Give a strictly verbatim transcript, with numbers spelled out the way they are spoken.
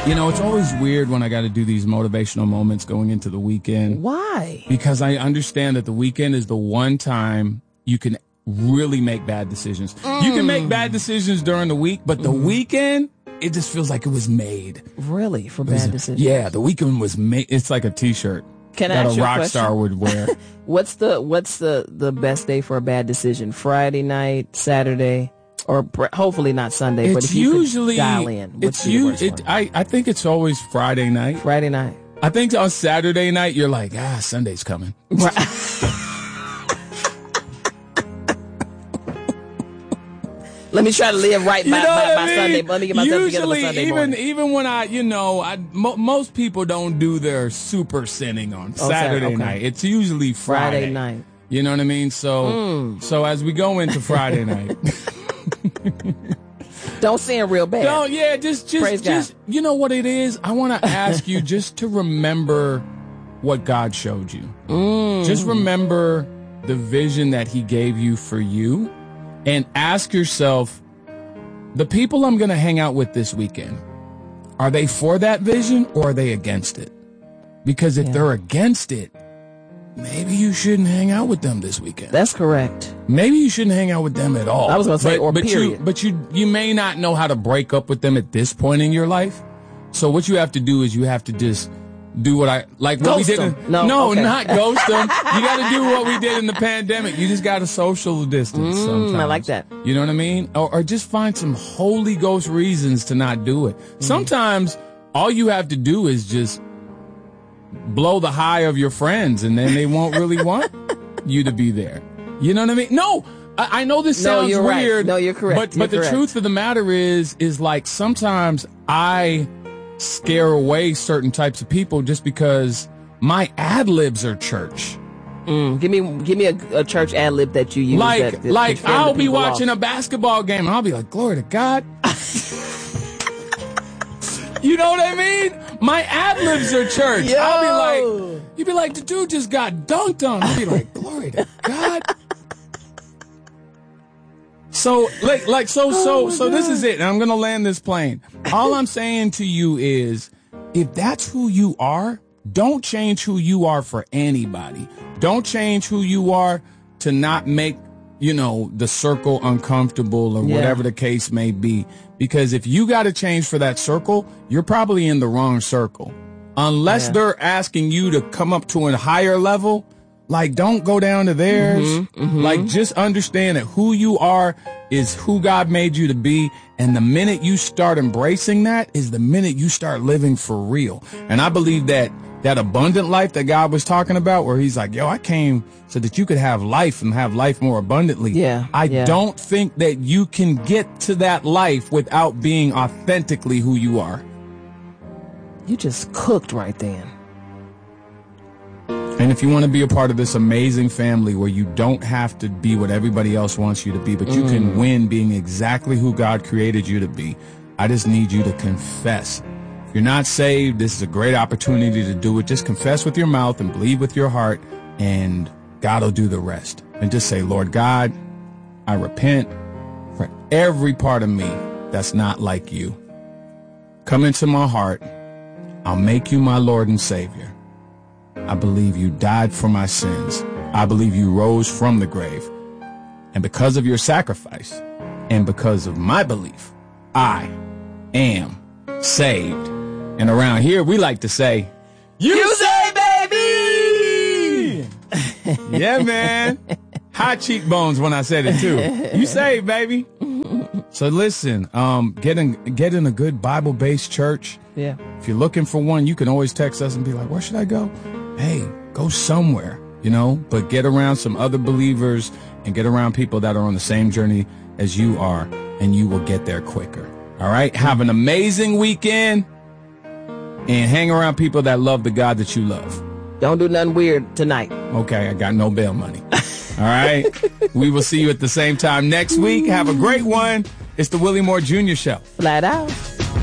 You know, it's always weird when I got to do these motivational moments going into the weekend. Why? Because I understand that the weekend is the one time you can really make bad decisions. Mm. You can make bad decisions during the week, but the mm. weekend, it just feels like it was made. Really? For bad decisions? Yeah, the weekend was made. It's like a T-shirt can I that ask a you rock a star would wear. what's the What's the, the best day for a bad decision? Friday night, Saturday? Or hopefully not Sunday, it's but if you usually, could dial in, what's it's you. It, I, I think it's always Friday night. Friday night. I think on Saturday night, you're like, ah, Sunday's coming. Right. Let me try to live right by, you know by, by I mean? Sunday. Let me get myself Usually, together for Sunday even, morning. even when I, you know, I, mo- most people don't do their super sinning on oh, Saturday okay. night. It's usually Friday. Friday night. You know what I mean? So, mm. so as we go into Friday night. Don't sin real bad. No, yeah, just, just, Praise just, God. you know what it is? I want to ask you just to remember what God showed you. Mm. Just remember the vision that he gave you for you and ask yourself, the people I'm going to hang out with this weekend, are they for that vision or are they against it? Because if yeah. they're against it, maybe you shouldn't hang out with them this weekend. That's correct. Maybe you shouldn't hang out with them at all. I was going to say, but, or but period. You, but you, you may not know how to break up with them at this point in your life. So what you have to do is you have to just do what I, like what ghost we did. them. In, no, no okay. not ghost them. You got to do what we did in the pandemic. You just got to social distance mm, sometimes. I like that. You know what I mean? Or, or just find some Holy Ghost reasons to not do it. Mm. Sometimes all you have to do is just blow the high of your friends, and then they won't really want you to be there. You know what I mean? No, I, I know this sounds no, you're weird. Right. No, you're correct. But, you're but correct. the truth of the matter is, is like sometimes I scare away certain types of people just because my ad libs are church. Mm, give me, give me a, a church ad lib that you use. Like, that, that like I'll be watching off. a basketball game and I'll be like, glory to God. You know what I mean? My ad libs are church. Yo. I'll be like, you'd be like, the dude just got dunked on. I'll be like, glory to God. So, like, like, so, so, oh so God. This is it. And I'm going to land this plane. All I'm saying to you is, if that's who you are, don't change who you are for anybody. Don't change who you are to not make, you know, the circle uncomfortable or yeah. whatever the case may be. Because if you got to change for that circle, you're probably in the wrong circle. Unless yeah. they're asking you to come up to a higher level, like, don't go down to theirs. Mm-hmm, mm-hmm. Like, just understand that who you are is who God made you to be. And the minute you start embracing that is the minute you start living for real. And I believe that that abundant life that God was talking about, where he's like, yo, I came so that you could have life and have life more abundantly. Yeah. I yeah. don't think that you can get to that life without being authentically who you are. You just cooked right then. And if you want to be a part of this amazing family where you don't have to be what everybody else wants you to be, but you mm. can win being exactly who God created you to be, I just need you to confess. If you're not saved, this is a great opportunity to do it. Just confess with your mouth and believe with your heart, and God will do the rest. And just say, Lord God, I repent for every part of me that's not like you. Come into my heart. I'll make you my Lord and Savior. I believe you died for my sins. I believe you rose from the grave. And because of your sacrifice and because of my belief, I am saved. And around here, we like to say, you, you say, baby! Yeah, man. High cheekbones when I said it, too. You saved, baby. So listen, um, get in, get in a good Bible-based church. Yeah. If you're looking for one, you can always text us and be like, where should I go? Hey, go somewhere, you know, but get around some other believers and get around people that are on the same journey as you are, and you will get there quicker. All right. Have an amazing weekend and hang around people that love the God that you love. Don't do nothing weird tonight. Okay. I got no bail money. All right. We will see you at the same time next week. Have a great one. It's the Willie Moore Junior Show. Flat out.